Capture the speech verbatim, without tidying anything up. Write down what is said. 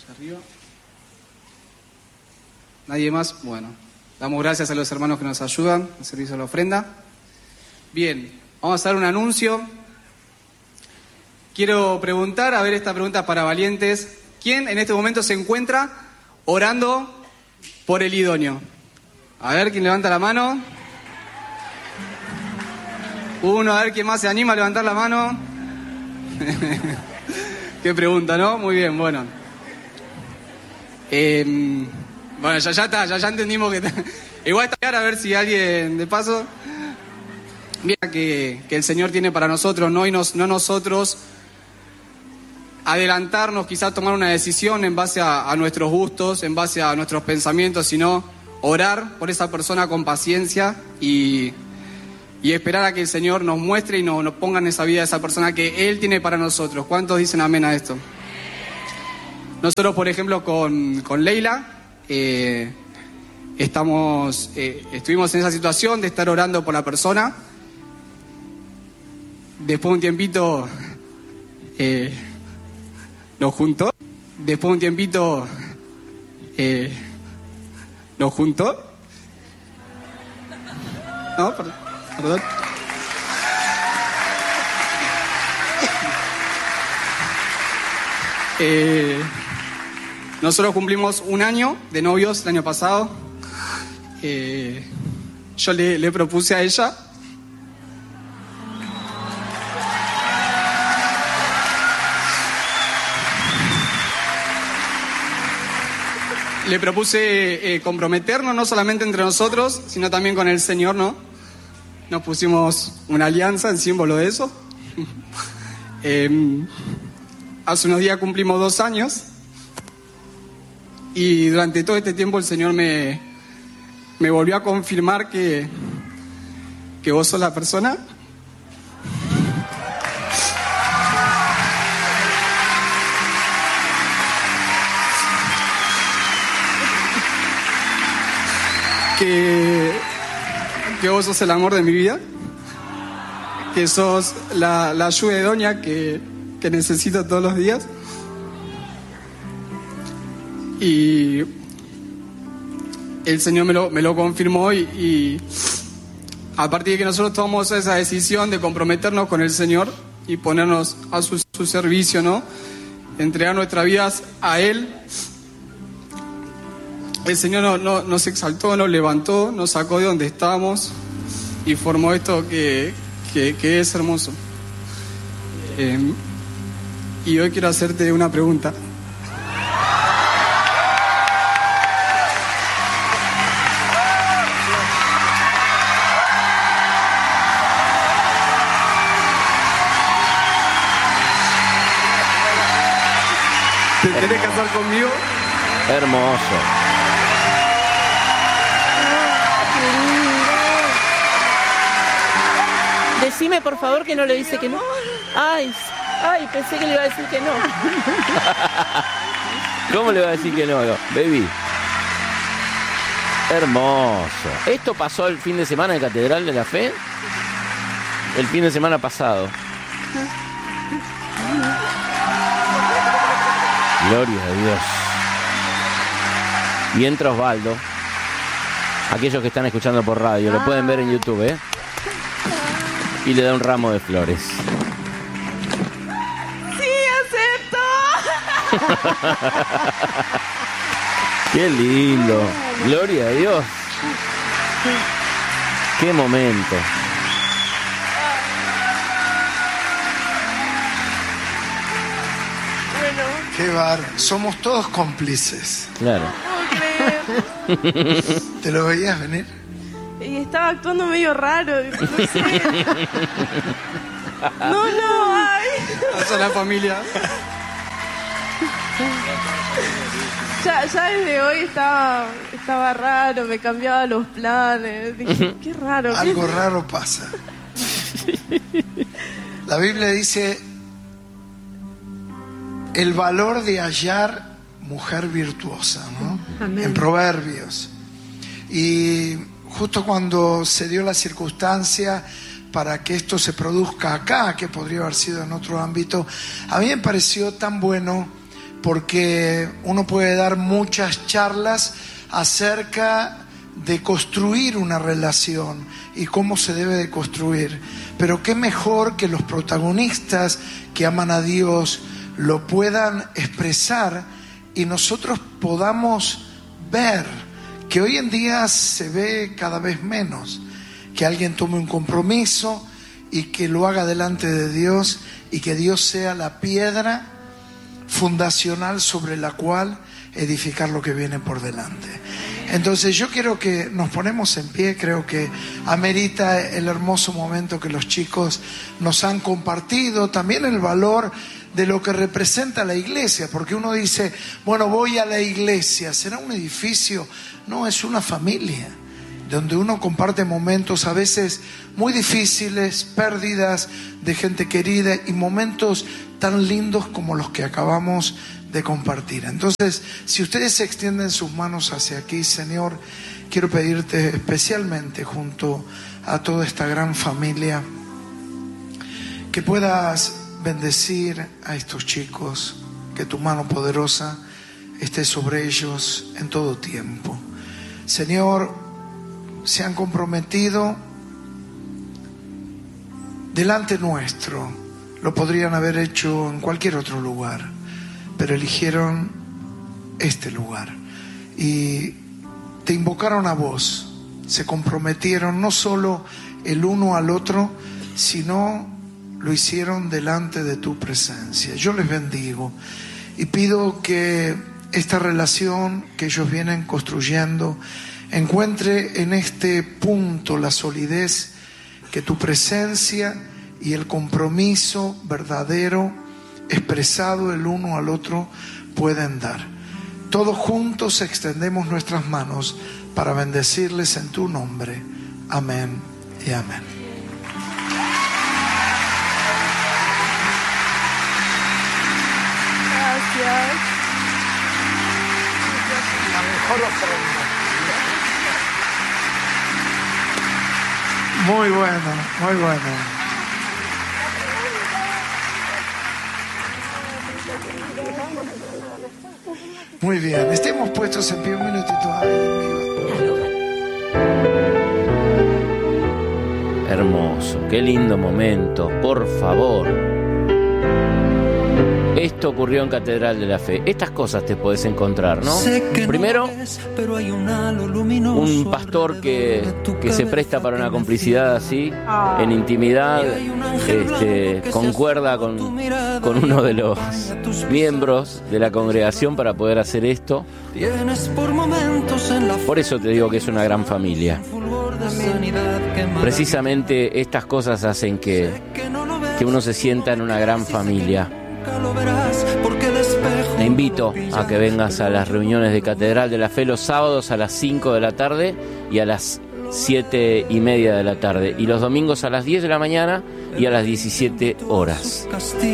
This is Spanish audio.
Allá arriba. ¿Nadie más? Bueno, damos gracias a los hermanos que nos ayudan al servicio de la ofrenda. Bien, vamos a dar un anuncio. Quiero preguntar, a ver, esta pregunta es para valientes. ¿Quién en este momento se encuentra orando por el idóneo? A ver, ¿quién levanta la mano? Uno, a ver, ¿quién más se anima a levantar la mano? Qué pregunta, ¿no? Muy bien, bueno. Eh, bueno, ya, ya está, ya, ya entendimos que... Igual está claro, a ver si alguien, de paso... Mira que, que el Señor tiene para nosotros, ¿no? Y nos, no nosotros adelantarnos, quizás tomar una decisión en base a, a nuestros gustos, en base a nuestros pensamientos, sino orar por esa persona con paciencia y... Y esperar a que el Señor nos muestre y nos, nos ponga en esa vida a esa persona que Él tiene para nosotros. ¿Cuántos dicen amén a esto? Nosotros, por ejemplo, con, con Leila, eh, estamos, eh, estuvimos en esa situación de estar orando por la persona. Después de un tiempito eh, nos juntó. Después de un tiempito eh, nos juntó. No, perdón. Perdón. Eh, nosotros cumplimos un año de novios el año pasado. Eh, yo le, le propuse a ella le propuse eh, comprometernos no solamente entre nosotros, sino también con el Señor, ¿no? Nos pusimos una alianza en símbolo de eso. eh, hace unos días cumplimos dos años. Y durante todo este tiempo el Señor me, me volvió a confirmar que, que vos sos la persona. Que... que vos sos el amor de mi vida, que sos la, la ayuda idónea que, que necesito todos los días. Y el Señor me lo, me lo confirmó y, y a partir de que nosotros tomamos esa decisión de comprometernos con el Señor y ponernos a su, su servicio, ¿no? Entregar nuestras vidas a Él, el Señor no, no, nos exaltó, nos levantó, nos sacó de donde estábamos y formó esto que, que, que es hermoso. Eh, y hoy quiero hacerte una pregunta. ¿Te querés casar conmigo? Hermoso. Decime por favor que no le dice que no. Ay, ay, pensé que le iba a decir que no. ¿Cómo le va a decir que no, baby? Hermoso. ¿Esto pasó el fin de semana en Catedral de la Fe? El fin de semana pasado. Gloria a Dios. Y entra Osvaldo. Aquellos que están escuchando por radio, lo pueden ver en YouTube, ¿eh? Y le da un ramo de flores. ¡Sí, acepto! ¡Qué lindo! ¡Gloria a Dios! ¡Qué momento! Bueno. ¡Qué bar! Somos todos cómplices. Claro. No creo. ¿Te lo veías venir? Y estaba actuando medio raro, no sé. No, no, ay. Pasa la familia. Ya, ya desde hoy estaba, estaba raro, me cambiaba los planes. Dije, qué raro. Algo qué... raro pasa. La Biblia dice el valor de hallar mujer virtuosa, ¿no? Amén. En Proverbios. Y justo cuando se dio la circunstancia para que esto se produzca acá, que podría haber sido en otro ámbito, a mí me pareció tan bueno porque uno puede dar muchas charlas acerca de construir una relación y cómo se debe de construir, pero qué mejor que los protagonistas que aman a Dios lo puedan expresar y nosotros podamos ver que hoy en día se ve cada vez menos, que alguien tome un compromiso y que lo haga delante de Dios y que Dios sea la piedra fundacional sobre la cual edificar lo que viene por delante. Entonces yo quiero que nos ponemos en pie, creo que amerita el hermoso momento que los chicos nos han compartido, también el valor de lo que representa la iglesia, porque uno dice, bueno, voy a la iglesia, ¿será un edificio? No, es una familia, donde uno comparte momentos a veces muy difíciles, pérdidas de gente querida y momentos tan lindos como los que acabamos de compartir. Entonces, si ustedes extienden sus manos hacia aquí, Señor, quiero pedirte especialmente junto a toda esta gran familia que puedas bendecir a estos chicos, que tu mano poderosa esté sobre ellos en todo tiempo. Señor, se han comprometido delante nuestro, lo podrían haber hecho en cualquier otro lugar, pero eligieron este lugar y te invocaron a vos, se comprometieron no solo el uno al otro, sino lo hicieron delante de tu presencia. Yo les bendigo y pido que esta relación que ellos vienen construyendo encuentre en este punto la solidez que tu presencia y el compromiso verdadero expresado el uno al otro pueden dar. Todos juntos extendemos nuestras manos para bendecirles en tu nombre. Amén y amén. Gracias. La mejor ofrenda. Muy bueno, muy bueno. Muy bien, estemos puestos en pie un minutito. Ay, Hermoso, qué lindo momento, por favor. Esto ocurrió en Catedral de la Fe. Estas cosas te podés encontrar, ¿no? Primero, un pastor que, que se presta para una complicidad así, en intimidad, este, concuerda con, con uno de los miembros de la congregación para poder hacer esto. Por eso te digo que es una gran familia. Precisamente estas cosas hacen que, que uno se sienta en una gran familia. Te invito a que vengas a las reuniones de Catedral de la Fe los sábados a las cinco de la tarde y a las siete y media de la tarde, y los domingos a las diez de la mañana y a las diecisiete horas.